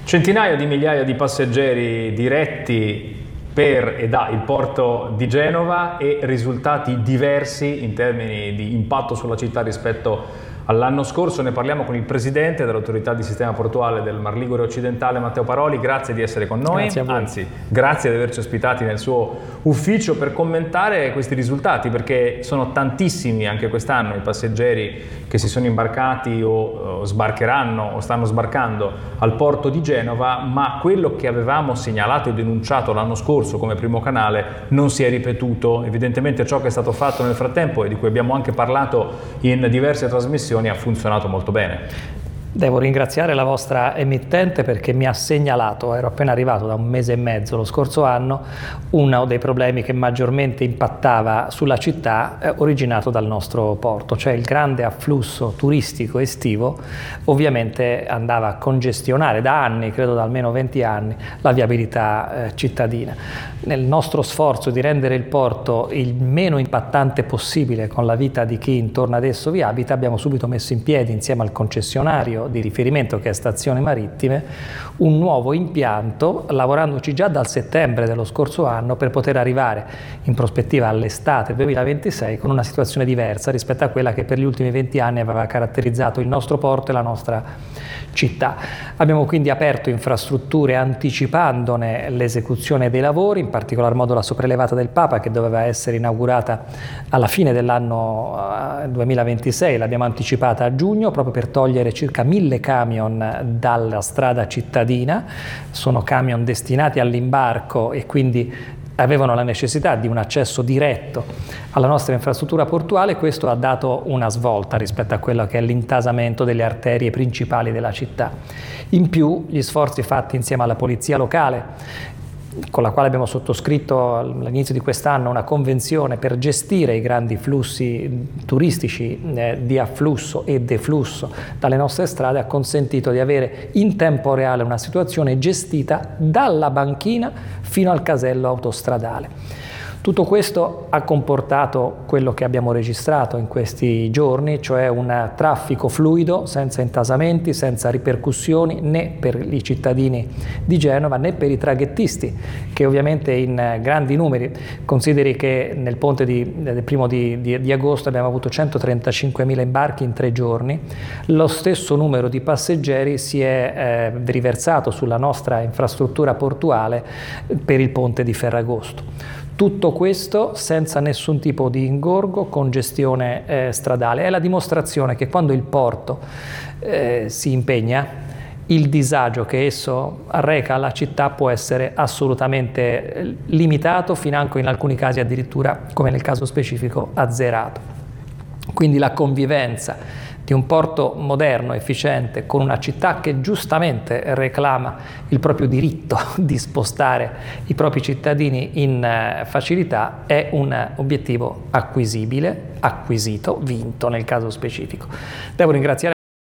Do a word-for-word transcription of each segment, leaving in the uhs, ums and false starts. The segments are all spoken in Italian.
Centinaia di migliaia di passeggeri diretti per e da il porto di Genova e risultati diversi in termini di impatto sulla città rispetto all'anno scorso. Ne parliamo con il presidente dell'autorità di sistema portuale del Mar Ligure Occidentale, Matteo Paroli. Grazie di essere con noi, grazie a voi. Anzi grazie di averci ospitati nel suo ufficio per commentare questi risultati, perché sono tantissimi anche quest'anno i passeggeri che si sono imbarcati o, o sbarcheranno o stanno sbarcando al porto di Genova, ma quello che avevamo segnalato e denunciato l'anno scorso come primo canale non si è ripetuto. Evidentemente ciò che è stato fatto nel frattempo e di cui abbiamo anche parlato in diverse trasmissioni ha funzionato molto bene. Devo ringraziare la vostra emittente perché mi ha segnalato, ero appena arrivato da un mese e mezzo lo scorso anno, uno dei problemi che maggiormente impattava sulla città eh, originato dal nostro porto, cioè il grande afflusso turistico estivo ovviamente andava a congestionare da anni, credo da almeno venti anni, la viabilità eh, cittadina. Nel nostro sforzo di rendere il porto il meno impattante possibile con la vita di chi intorno ad esso vi abita, abbiamo subito messo in piedi insieme al concessionario di riferimento che è Stazioni Marittime un nuovo impianto, lavorandoci già dal settembre dello scorso anno per poter arrivare in prospettiva all'estate duemilaventisei con una situazione diversa rispetto a quella che per gli ultimi venti anni aveva caratterizzato il nostro porto e la nostra città. Abbiamo quindi aperto infrastrutture anticipandone l'esecuzione dei lavori, in particolar modo la sopraelevata del Papa che doveva essere inaugurata alla fine dell'anno duemilaventisei, l'abbiamo anticipata a giugno proprio per togliere circa mille camion dalla strada cittadina. Sono camion destinati all'imbarco e quindi avevano la necessità di un accesso diretto alla nostra infrastruttura portuale. Questo ha dato una svolta rispetto a quello che è l'intasamento delle arterie principali della città. In più gli sforzi fatti insieme alla polizia locale, con la quale abbiamo sottoscritto all'inizio di quest'anno una convenzione per gestire i grandi flussi turistici eh, di afflusso e deflusso dalle nostre strade, ha consentito di avere in tempo reale una situazione gestita dalla banchina fino al casello autostradale. Tutto questo ha comportato quello che abbiamo registrato in questi giorni, cioè un traffico fluido, senza intasamenti, senza ripercussioni né per i cittadini di Genova né per i traghettisti, che ovviamente in grandi numeri. Consideri che nel ponte di, del primo di, di, di agosto abbiamo avuto centotrentacinquemila imbarchi in tre giorni, lo stesso numero di passeggeri si è eh, riversato sulla nostra infrastruttura portuale per il ponte di Ferragosto. Tutto questo senza nessun tipo di ingorgo, congestione eh, stradale. È la dimostrazione che quando il porto eh, si impegna, il disagio che esso arreca alla città può essere assolutamente limitato, financo in alcuni casi addirittura, come nel caso specifico, azzerato. Quindi la convivenza di un porto moderno, efficiente, con una città che giustamente reclama il proprio diritto di spostare i propri cittadini in facilità, è un obiettivo acquisibile, acquisito, vinto nel caso specifico. Devo ringraziare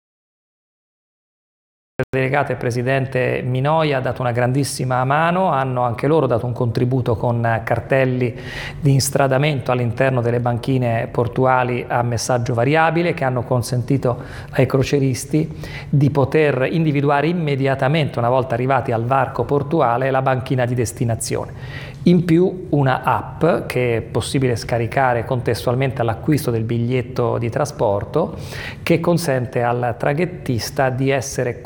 il delegato e presidente Minoia, ha dato una grandissima mano, hanno anche loro dato un contributo con cartelli di instradamento all'interno delle banchine portuali a messaggio variabile che hanno consentito ai crocieristi di poter individuare immediatamente, una volta arrivati al varco portuale, la banchina di destinazione. In più una app che è possibile scaricare contestualmente all'acquisto del biglietto di trasporto, che consente al traghettista di essere